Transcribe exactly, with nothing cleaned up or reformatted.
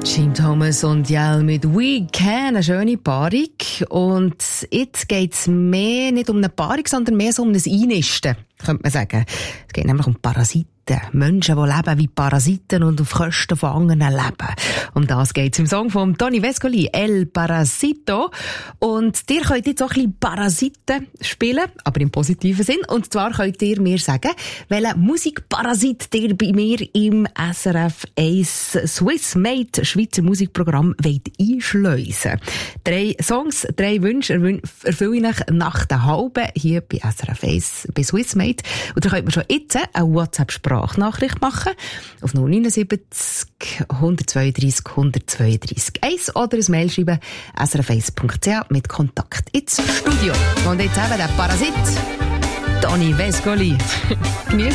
Jim Thomas und Jell mit «We Can», eine schöne Paarung. Und jetzt geht es mehr nicht um eine Paarung, sondern mehr so um ein Einnisten, könnte man sagen. Es geht nämlich um Parasiten. Menschen, die leben wie Parasiten und auf Kosten von anderen leben. Um das geht es im Song von Tony Vescoli, «El Parasito». Und ihr könnt jetzt auch ein bisschen Parasiten spielen, aber im positiven Sinn. Und zwar könnt ihr mir sagen, welchen Musikparasit ihr bei mir im S R F eins Swiss Made Schweizer Musikprogramm wollt einschleusen. Drei Songs, drei Wünsche erfülle ich euch nach der halben hier bei S R F eins bei Swiss Made. Und da könnt ihr schon jetzt eine WhatsApp-Sprachnachricht machen auf null neun sieben null eins zwei drei null eins zwei drei eins oder ein Mail schreiben s r f eins punkt c h mit Kontakt ins Studio. Und jetzt eben der Parasit, Tony Vescoli.